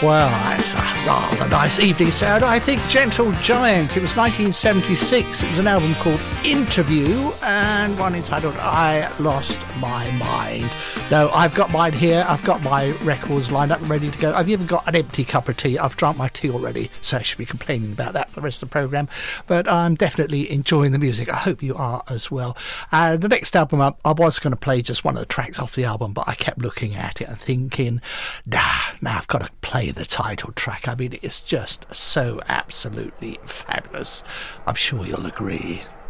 Well, that's a rather nice evening sound. I think Gentle Giant. It was 1976. It was an album called Interview and one entitled I Lost My Mind. No, I've got mine here. I've got my records lined up and ready to go. I've even got an empty cup of tea. I've drunk my tea already, so I should be complaining about that for the rest of the programme. But I'm definitely enjoying the music. I hope you are as well. The next album up, I was going to play just one of the tracks off the album, but I kept looking at it and thinking, now I've got to play the title track. I mean, it's just so absolutely fabulous. I'm sure you'll agree.